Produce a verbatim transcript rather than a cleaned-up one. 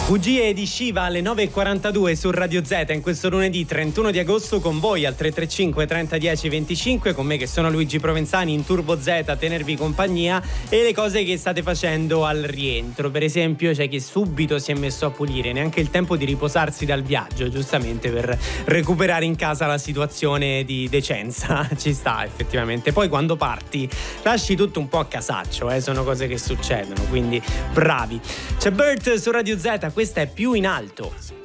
Bugie di Shiva alle nove e quarantadue su Radio Z in questo lunedì trentuno di agosto con voi al tre tre cinque trenta dieci venticinque, con me che sono Luigi Provenzani in Turbo Z a tenervi compagnia, e le cose che state facendo al rientro. Per esempio c'è chi subito si è messo a pulire, neanche il tempo di riposarsi dal viaggio, giustamente per recuperare in casa la situazione di decenza. Ci sta effettivamente. Poi quando parti lasci tutto un po' a casaccio, eh? Sono cose che succedono, quindi bravi. C'è Bert su Radio Z, questa è Più in alto.